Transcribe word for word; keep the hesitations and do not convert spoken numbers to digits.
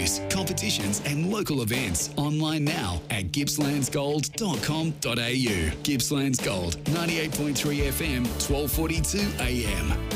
news, competitions and local events online now at gippslands gold dot com dot a u. Gippslands Gold, ninety-eight point three F M, twelve forty-two A M.